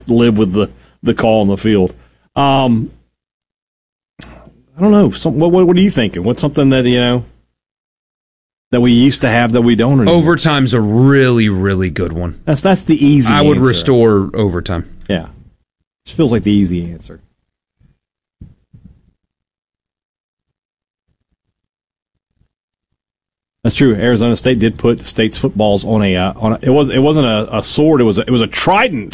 live with the call on the field. I don't know. What are you thinking? What's something that, that we used to have that we don't anymore? Overtime's a really, really good one. That's the easy answer. I would restore overtime. Yeah. This feels like the easy answer. That's true. Arizona State did put State's footballs on it wasn't a sword, it was a trident.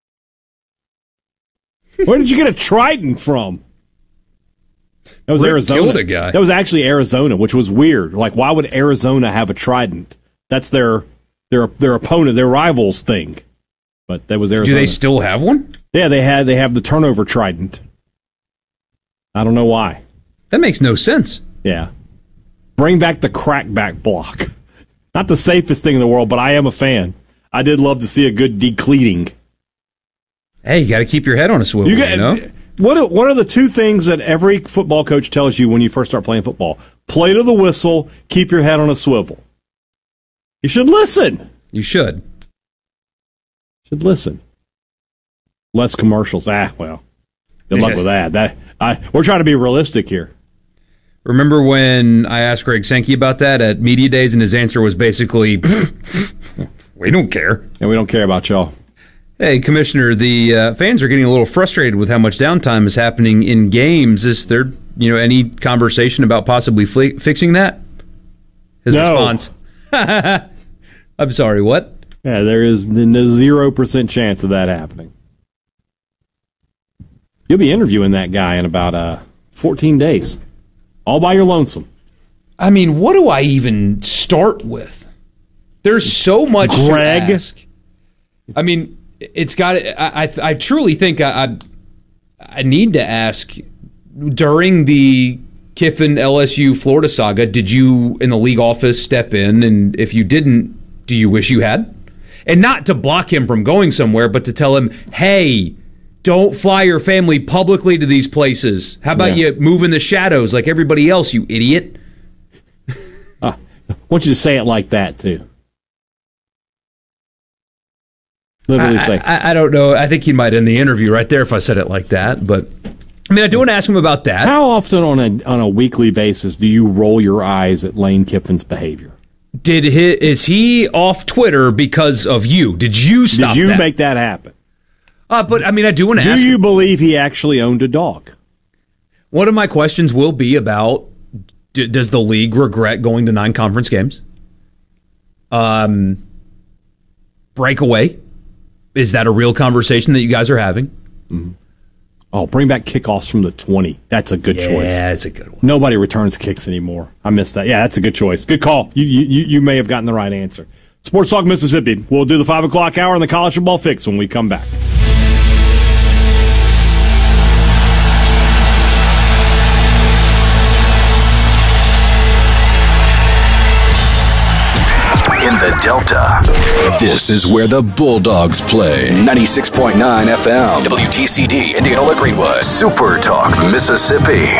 Where did you get a trident from? That was Rick Arizona. Killed a guy. That was actually Arizona, which was weird. Like, why would Arizona have a trident? That's their opponent, their rivals thing. But that was Arizona. Do they still have one? Yeah, they have the turnover trident. I don't know why. That makes no sense. Yeah. Bring back the crackback block. Not the safest thing in the world, but I am a fan. I did love to see a good decleating. Hey, you got to keep your head on a swivel, you know? What are the two things that every football coach tells you when you first start playing football? Play to the whistle, keep your head on a swivel. You should listen. You should. Should listen. Less commercials. Well, good luck with that. We're trying to be realistic here. Remember when I asked Greg Sankey about that at Media Days, and his answer was basically, we don't care. And we don't care about y'all. Hey, Commissioner, the fans are getting a little frustrated with how much downtime is happening in games. Is there, any conversation about possibly fixing that? His response, I'm sorry, what? Yeah, there is no 0% chance of that happening. You'll be interviewing that guy in about 14 days. All by your lonesome. I mean, what do I even start with? There's so much Greg. to ask. I mean, it's got. I truly think I need to ask, during the Kiffin LSU Florida saga, did you in the league office step in? And if you didn't, do you wish you had? And not to block him from going somewhere, but to tell him, hey, don't fly your family publicly to these places. How about you move in the shadows like everybody else, you idiot? I want you to say it like that, too. Literally say. I don't know. I think he might end the interview right there if I said it like that. But, I mean, I do want to ask him about that. How often on a weekly basis do you roll your eyes at Lane Kiffin's behavior? Is he off Twitter because of you? Did you stop that? Did you make that happen? But, I mean, I do want to ask. Do you believe he actually owned a dog? One of my questions will be about, does the league regret going to 9 conference games? Breakaway. Is that a real conversation that you guys are having? Mm-hmm. Oh, bring back kickoffs from the 20. That's a good choice. Yeah, that's a good one. Nobody returns kicks anymore. I missed that. Yeah, that's a good choice. Good call. You may have gotten the right answer. Sports Talk Mississippi. We'll do the 5 o'clock hour in the College Football Fix when we come back. In the Delta, this is where the Bulldogs play. 96.9 FM, WTCD, Indianola Greenwood, Super Talk, Mississippi.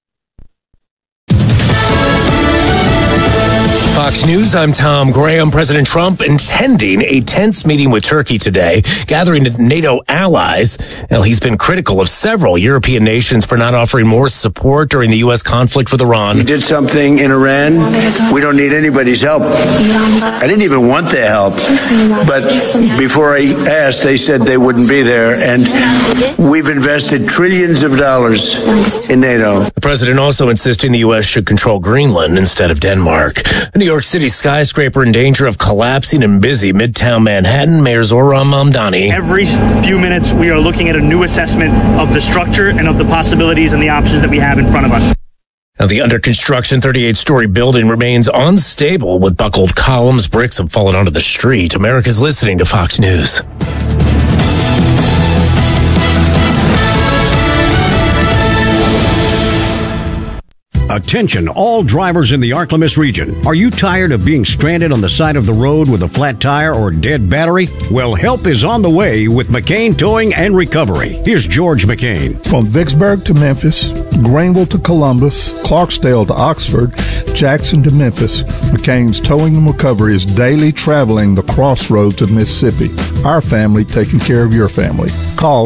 Fox News, I'm Tom Graham. President Trump intending a tense meeting with Turkey today, gathering NATO allies. Well, he's been critical of several European nations for not offering more support during the U.S. conflict with Iran. We did something in Iran. We don't need anybody's help. I didn't even want their help. But before I asked, they said they wouldn't be there. And we've invested trillions of dollars in NATO. The president also insisting the U.S. should control Greenland instead of Denmark. New York City skyscraper in danger of collapsing in busy Midtown Manhattan. Mayor Zohran Mamdani. Every few minutes, we are looking at a new assessment of the structure and of the possibilities and the options that we have in front of us. Now, the under construction 38-story building remains unstable with buckled columns. Bricks have fallen onto the street. America's listening to Fox News. Attention, all drivers in the Arklamis region. Are you tired of being stranded on the side of the road with a flat tire or dead battery? Well, help is on the way with McCain Towing and Recovery. Here's George McCain. From Vicksburg to Memphis, Greenville to Columbus, Clarksdale to Oxford, Jackson to Memphis, McCain's Towing and Recovery is daily traveling the crossroads of Mississippi. Our family taking care of your family. Call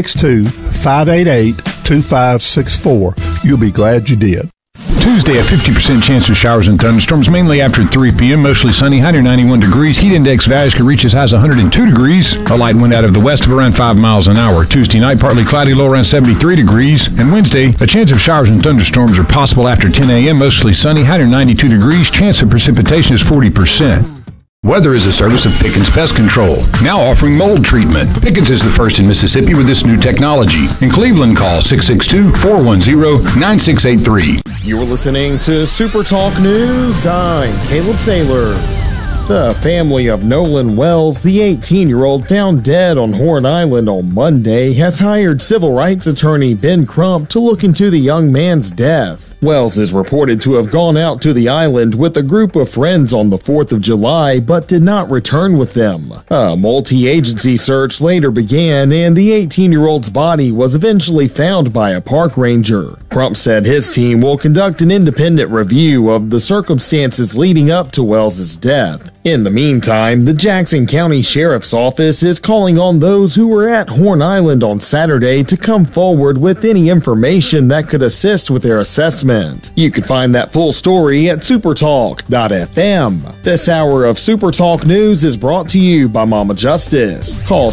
662-588-2564. You'll be glad you did. Tuesday, a 50% chance of showers and thunderstorms, mainly after 3 p.m. Mostly sunny, high near 91 degrees. Heat index values could reach as high as 102 degrees. A light wind out of the west of around 5 miles an hour. Tuesday night, partly cloudy, low around 73 degrees. And Wednesday, a chance of showers and thunderstorms are possible after 10 a.m. Mostly sunny, high near 92 degrees. Chance of precipitation is 40%. Weather is a service of Pickens Pest Control, now offering mold treatment. Pickens is the first in Mississippi with this new technology. In Cleveland, call 662-410-9683. You're listening to Super Talk News. I'm Caleb Saylor. The family of Nolan Wells, the 18-year-old found dead on Horn Island on Monday, has hired civil rights attorney Ben Crump to look into the young man's death. Wells is reported to have gone out to the island with a group of friends on the 4th of July, but did not return with them. A multi-agency search later began, and the 18-year-old's body was eventually found by a park ranger. Crump said his team will conduct an independent review of the circumstances leading up to Wells's death. In the meantime, the Jackson County Sheriff's Office is calling on those who were at Horn Island on Saturday to come forward with any information that could assist with their assessment. You can find that full story at supertalk.fm. This hour of Super Talk News is brought to you by Mama Justice. Call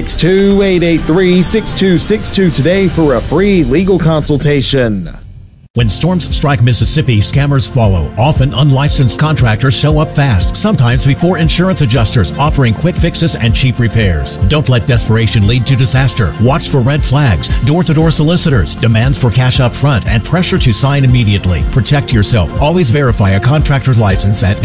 662-883-6262 today for a free legal consultation. When storms strike Mississippi, scammers follow. Often unlicensed contractors show up fast, sometimes before insurance adjusters, offering quick fixes and cheap repairs. Don't let desperation lead to disaster. Watch for red flags, door-to-door solicitors, demands for cash up front, and pressure to sign immediately. Protect yourself. Always verify a contractor's license at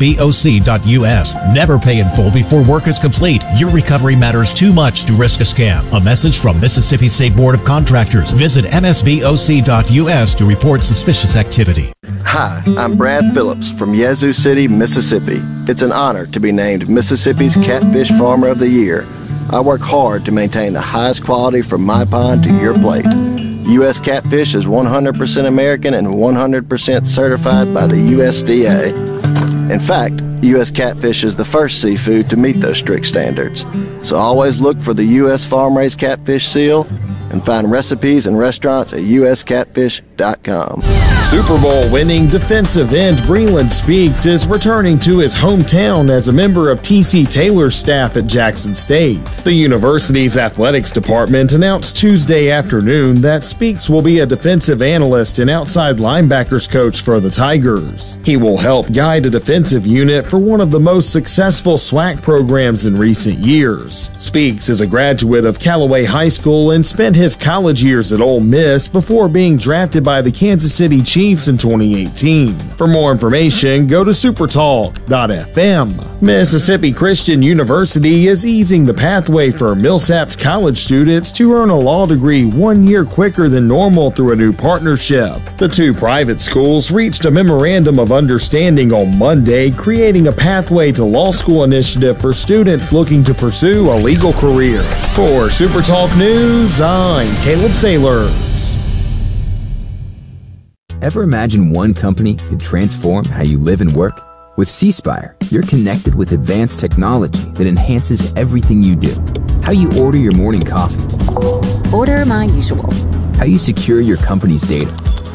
msboc.us. Never pay in full before work is complete. Your recovery matters too much to risk a scam. A message from Mississippi State Board of Contractors. Visit msboc.us to report suspicious activity. Hi, I'm Brad Phillips from Yazoo City, Mississippi. It's an honor to be named Mississippi's Catfish Farmer of the Year. I work hard to maintain the highest quality from my pond to your plate. U.S. Catfish is 100% American and 100% certified by the USDA. In fact, U.S. Catfish is the first seafood to meet those strict standards. So always look for the U.S. Farm-Raised Catfish seal and find recipes and restaurants at uscatfish.com. Super Bowl winning defensive end Breland Speaks is returning to his hometown as a member of T.C. Taylor's staff at Jackson State. The university's athletics department announced Tuesday afternoon that Speaks will be a defensive analyst and outside linebackers coach for the Tigers. He will help guide a defensive unit for one of the most successful SWAC programs in recent years. Speaks is a graduate of Callaway High School and spent his college years at Ole Miss before being drafted by the Kansas City Chiefs in 2018. For more information, go to supertalk.fm. Mississippi Christian University is easing the pathway for Millsaps college students to earn a law degree 1 year quicker than normal through a new partnership. The two private schools reached a memorandum of understanding on Monday, creating a Pathway to Law School initiative for students looking to pursue a legal career. For Super Talk News, I'm Caleb Saylors. Ever imagine one company could transform how you live and work? With C-Spire, you're connected with advanced technology that enhances everything you do. How you order your morning coffee. Order my usual. How you secure your company's data.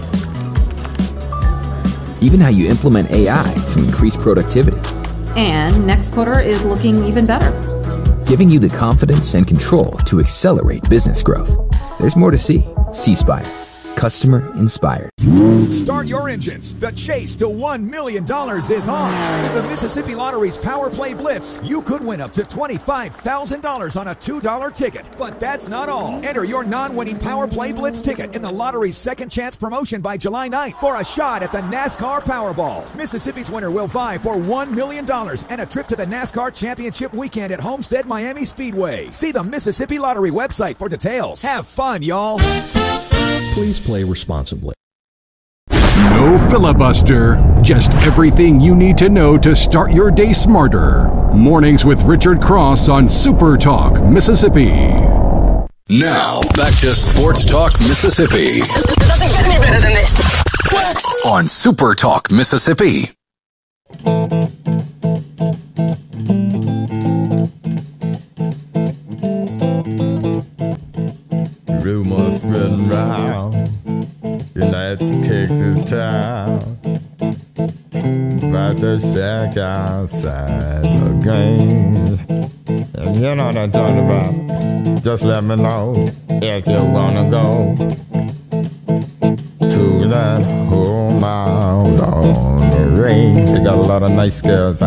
Even how you implement AI to increase productivity. And next quarter is looking even better. Giving you the confidence and control to accelerate business growth. There's more to see. C-Spire. Customer inspired. Start your engines. The chase to $1 million is on. With the Mississippi Lottery's Power Play Blitz, you could win up to $25,000 on a $2 ticket. But that's not all. Enter your non-winning Power Play Blitz ticket in the lottery's second chance promotion by July 9th for a shot at the NASCAR Powerball. Mississippi's winner will vie for $1 million and a trip to the NASCAR Championship weekend at Homestead Miami Speedway. See the Mississippi Lottery website for details. Have fun, y'all. Please play responsibly. No No filibuster, just everything you need to know to start your day smarter. Mornings with Richard Cross on Super Talk, Mississippi. Now, back to Sports Talk Mississippi. It doesn't get any better than this. On Super Talk Mississippi. Rumors spreading round in that Texas town about the shack outside the games. And you know what I'm talking about. Just let me know if you wanna go to that home out on the range. They got a lot of nice girls.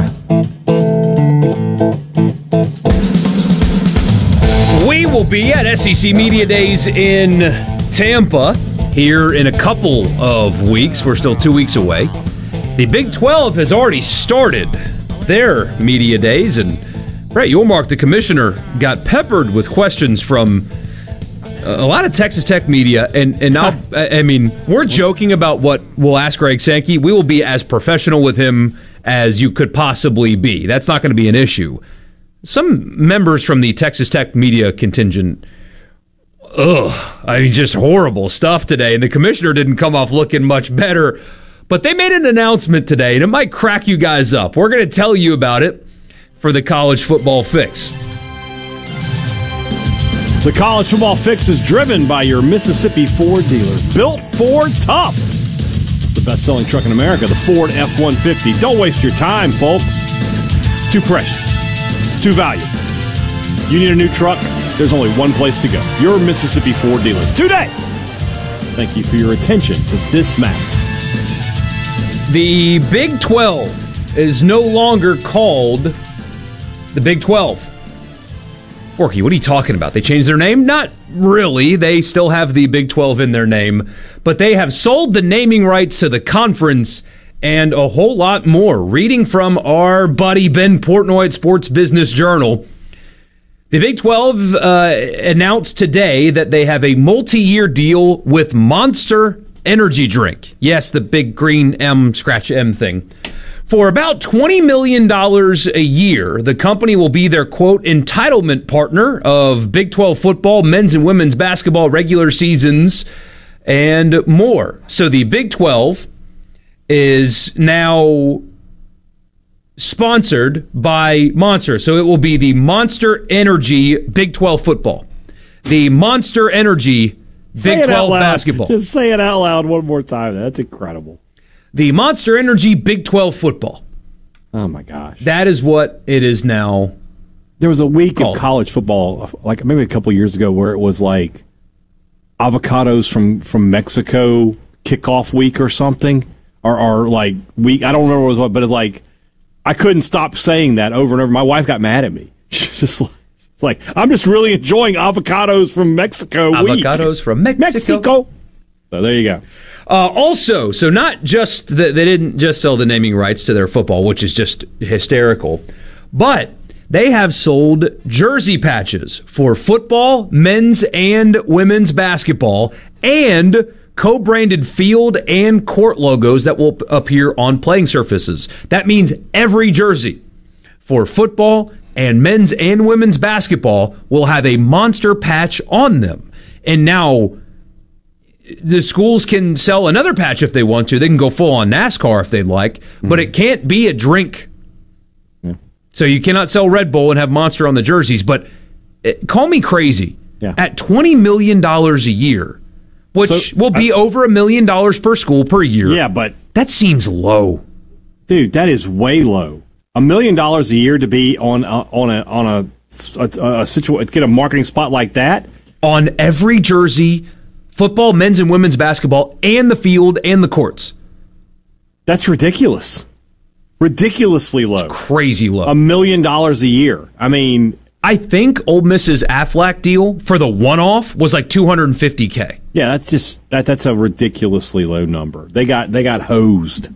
We will be at SEC Media Days in Tampa here in a couple of weeks. We're still 2 weeks away. The Big 12 has already started their Media Days, and Brett Yormark, the commissioner, got peppered with questions from a lot of Texas Tech media, and now, I mean, we're joking about what we'll ask Greg Sankey. We will be as professional with him as you could possibly be. That's not going to be an issue. Some members from the Texas Tech media contingent, just horrible stuff today, and the commissioner didn't come off looking much better, but they made an announcement today, and it might crack you guys up. We're going to tell you about it for the College Football Fix. The College Football Fix is driven by your Mississippi Ford dealers. Built Ford Tough. It's the best-selling truck in America, the Ford F-150. Don't waste your time, folks. It's too precious. It's too valuable. You need a new truck? There's only one place to go. Your Mississippi Ford dealers. Today! Thank you for your attention to this matter. The Big 12 is no longer called the Big 12. Orky, what are you talking about? They changed their name? Not really. They still have the Big 12 in their name, but they have sold the naming rights to the conference and a whole lot more. Reading from our buddy Ben Portnoy at Sports Business Journal, the Big 12 announced today that they have a multi-year deal with Monster Energy Drink. Yes, the big green M, scratch M thing. For about $20 million a year, the company will be their, quote, entitlement partner of Big 12 football, men's and women's basketball regular seasons, and more. So the Big 12 is now sponsored by Monster. So it will be the Monster Energy Big 12 football. The Monster Energy Big 12 basketball. Just say it out loud one more time. That's incredible. The Monster Energy Big 12 football. Oh, my gosh. That is what it is now. There was a week of college football, like maybe a couple years ago, where it was like avocados from Mexico kickoff week or something. Or like week. I don't remember what it was, but it's like I couldn't stop saying that over and over. My wife got mad at me. She's just like, it's like, I'm just really enjoying avocados from Mexico week. Avocados from Mexico. So there you go. Also, so not just they didn't just sell the naming rights to their football, which is just hysterical, but they have sold jersey patches for football, men's and women's basketball, and co-branded field and court logos that will appear on playing surfaces. That means every jersey for football and men's and women's basketball will have a Monster patch on them. And now the schools can sell another patch if they want to. They can go full on NASCAR if they'd like, but it can't be a drink. Yeah. So you cannot sell Red Bull and have Monster on the jerseys. But call me crazy. Yeah. At $20 million a year, which will be over $1 million per school per year. Yeah, but that seems low, dude. That is way low. $1 million a year to be on a situation, get a marketing spot like that on every jersey. Football, men's and women's basketball, and the field and the courts. That's ridiculous. Ridiculously low. It's crazy low. $1 million a year. I mean, I think Ole Miss's Aflac deal for the one-off was like $250K. Yeah, that's just that's a ridiculously low number. They got hosed.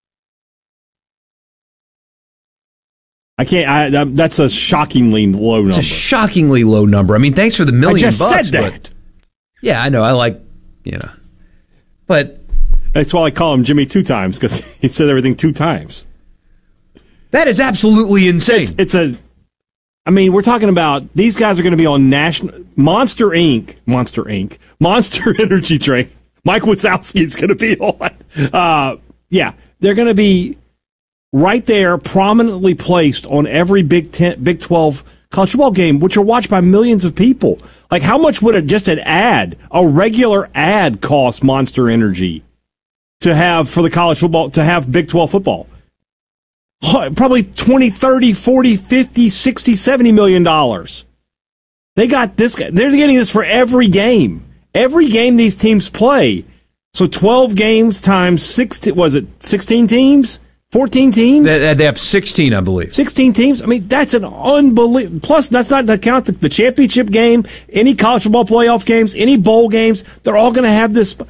I can't. That's a shockingly low number. It's a shockingly low number. I mean, thanks for the $1 million. I just said that. Yeah, I know. I like, but That's why I call him Jimmy 2 times, because he said everything 2 times. That is absolutely insane. We're talking about these guys are going to be on Monster Energy Drink. Mike Wazowski is going to be on. They're going to be right there, prominently placed on every Big 12 college football game, which are watched by millions of people. Like, how much would a regular ad cost Monster Energy to have for the college football, to have Big 12 football? Probably 20, 30, 40, 50, 60, 70 million dollars. They got this guy. They're getting this for every game. Every game these teams play. So 12 games times 16, was it 16 teams? 14 teams? They have 16, I believe. 16 teams? I mean, that's an unbelievable. Plus, that's not to count the championship game, any college football playoff games, any bowl games. They're all going to have this.